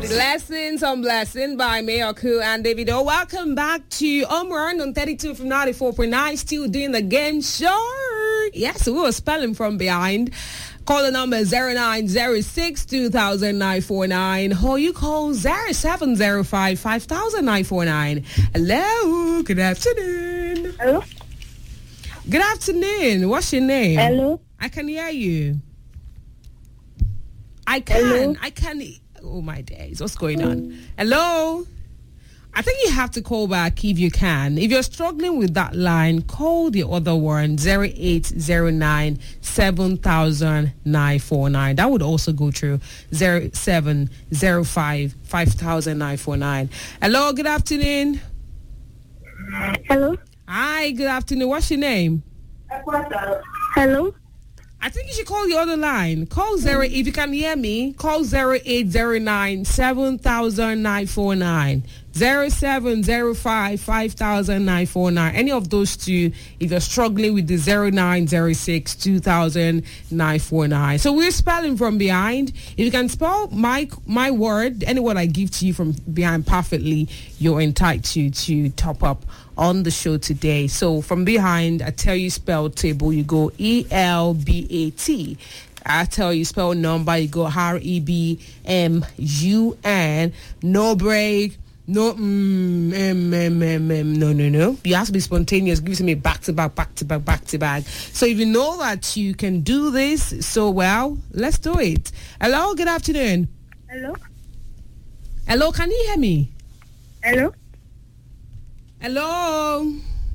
Blessings on blessing by Mayoku and Davido. Welcome back to Omran on 32 from 94.9. Still doing the game show. Yes, we were spelling from behind. Call the number 0906-200949 or you call 0705-500949. Hello, good afternoon. Hello? Good afternoon. What's your name? Hello? I can hear you. I can. Hello? I can. Oh, my days. What's going on? Hello? I think you have to call back if you can. If you're struggling with that line, call the other one, 0809-700949. That would also go through 0705-500949. Hello, good afternoon. Hello? Hi, good afternoon. What's your name? Hello? I think you should call the other line. Call if you can hear me, call 0809-700949. 0705-500949. Any of those two, if you're struggling with the 0906-200949. So we're spelling from behind. If you can spell my word, any word I give to you from behind perfectly, you're entitled to top up on the show today. So from behind, I tell you spell table, you go ELBAT. I tell you spell number, you go REBMUN. No break. No, no. You have to be spontaneous. Give me back to back. So if you know that you can do this so well, let's do it. Hello, good afternoon. Hello? Hello, can you hear me? Hello? Hello.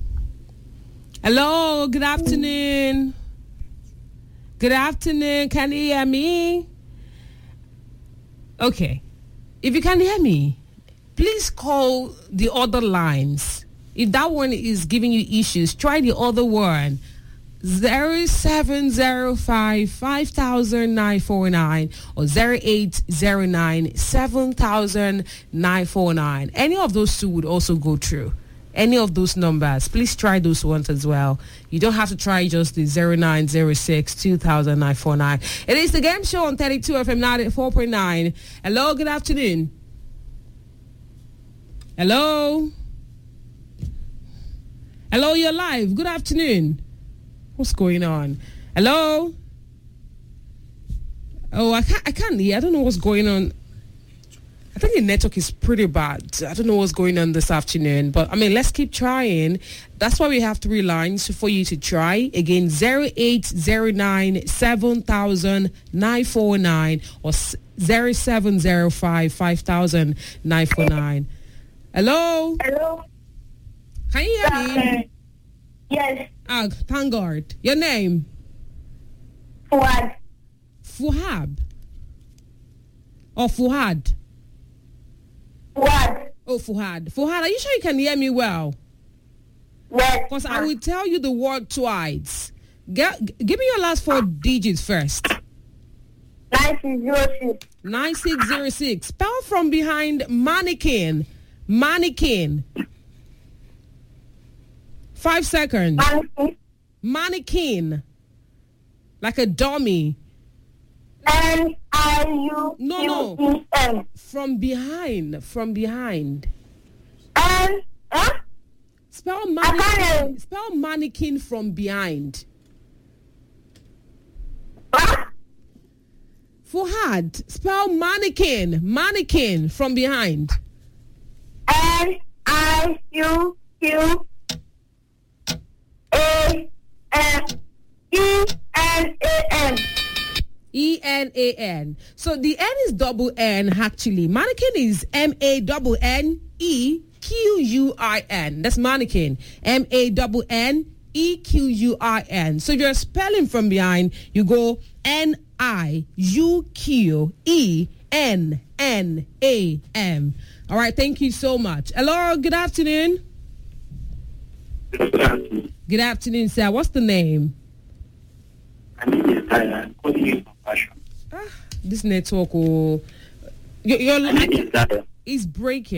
Hello, good afternoon. Good afternoon, can you hear me? Okay. If you can hear me, please call the other lines. If that one is giving you issues, try the other one. 0705-500949 or 0809-700949. Any of those two would also go through. Any of those numbers, please try those ones as well. You don't have to try just the 0906-200949. It is the game show on 32 FM 94.9. Hello, good afternoon. Hello? Hello, you're live. Good afternoon. What's going on? Hello? Oh, I can't hear. I don't know what's going on. I think the network is pretty bad. I don't know what's going on this afternoon. But, I mean, let's keep trying. That's why we have 3 lines for you to try. Again, 0809-700949 or 0705-500949. Hello? Hello? Can you hear me? Yes. Ah, thank God. Your name? Fuad. Fuhab? Or Fuhad? Fuad. Oh, Fuhad. Fuhad, are you sure you can hear me well? Yes. Because I will tell you the word twice. Give me your last 4 digits first. 9606. 9606. Spell from behind mannequin. Mannequin. 5 seconds. Mannequin. Like a dummy. MIUQEN. No. From behind. Spell mannequin. Spell mannequin from behind. What? Fuhad, spell mannequin. Mannequin from behind. MIUQENAN. ENAN. So the N is double N actually. Mannequin is MANNEQUIN. That's mannequin. MANNEQUIN. So if you're spelling from behind, you go NIUQENNAM. All right, thank you so much. Hello, good afternoon. Good afternoon, sir. What's the name? My name is Tyler. I'm calling you from Passion. This network, your My name is Tyler. is breaking.